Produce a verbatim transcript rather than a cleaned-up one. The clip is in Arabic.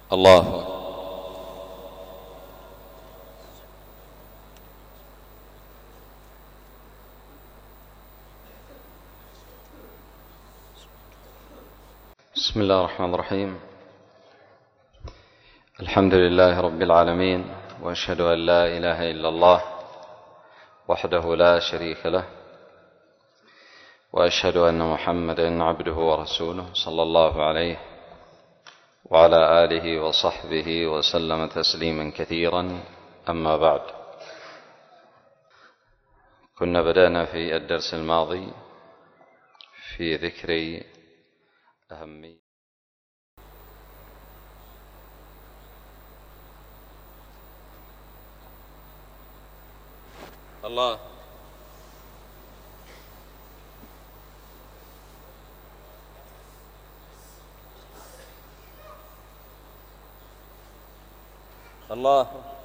الله. بسم الله الرحمن الرحيم. الحمد لله رب العالمين، وأشهد أن لا إله إلا الله وحده لا شريك له، وأشهد أن محمدًا عبده ورسوله صلى الله عليه وعلى آله وصحبه وسلم تسليما كثيرا. أما بعد، كنا بدأنا في الدرس الماضي في ذكر أهمية الله الله